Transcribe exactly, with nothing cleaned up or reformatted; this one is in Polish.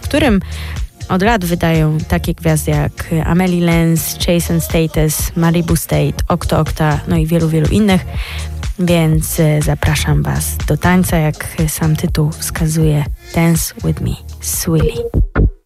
którym od lat wydają takie gwiazdy jak Amelie Lenz, Jason Status, Malibu State, Octo Octa, no i wielu, wielu innych. Więc zapraszam Was do tańca, jak sam tytuł wskazuje, Dance With Me, Swilly.